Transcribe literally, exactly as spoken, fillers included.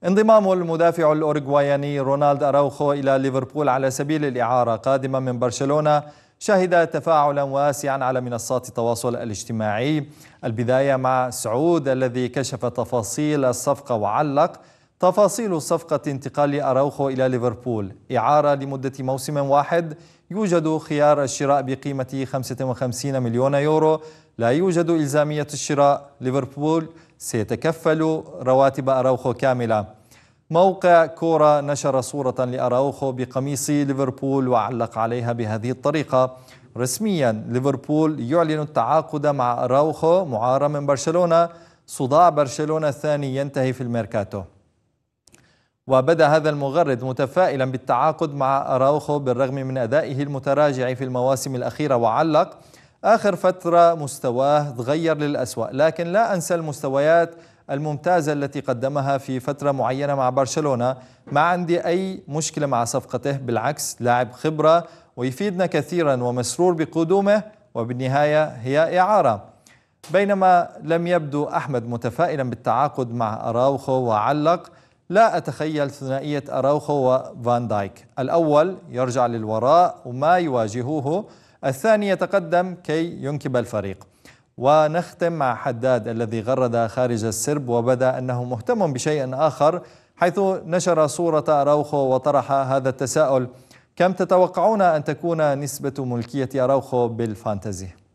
انضمام المدافع الأوروغواياني رونالد أراوخو إلى ليفربول على سبيل الإعارة قادما من برشلونة شهد تفاعلا واسعا على منصات التواصل الاجتماعي. البداية مع سعود الذي كشف تفاصيل الصفقة وعلق: تفاصيل الصفقة انتقال أراوخو إلى ليفربول، إعارة لمدة موسم واحد، يوجد خيار الشراء بقيمة خمسة وخمسين مليون يورو، لا يوجد إلزامية الشراء، ليفربول سيتكفل رواتب أراوخو كاملة. موقع كورة نشر صورة لأراوخو بقميص ليفربول وعلق عليها بهذه الطريقة: رسميا ليفربول يعلن التعاقد مع أراوخو معار من برشلونة، صداع برشلونة الثاني ينتهي في الميركاتو. وبدأ هذا المغرد متفائلا بالتعاقد مع أراوخو بالرغم من أدائه المتراجع في المواسم الأخيرة، وعلق: آخر فترة مستواه تغير للأسوأ، لكن لا أنسى المستويات الممتازة التي قدمها في فترة معينة مع برشلونة. ما عندي أي مشكلة مع صفقته، بالعكس لاعب خبرة ويفيدنا كثيرا ومسرور بقدومه، وبالنهاية هي إعارة. بينما لم يبدو أحمد متفائلا بالتعاقد مع أراوخو وعلق: لا أتخيل ثنائية أراوخو وفان دايك، الأول يرجع للوراء وما يواجهوه، الثاني يتقدم كي ينكب الفريق. ونختم مع حداد الذي غرد خارج السرب وبدا أنه مهتم بشيء آخر، حيث نشر صورة أراوخو وطرح هذا التساؤل: كم تتوقعون أن تكون نسبة ملكية أراوخو بالفانتزي؟